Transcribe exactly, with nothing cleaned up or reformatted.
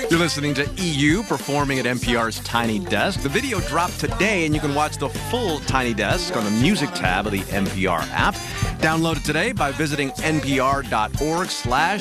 You're listening to E U performing at N P R's Tiny Desk. The video dropped today, and you can watch the full Tiny Desk on the music tab of the N P R app. Download it today by visiting npr.org slash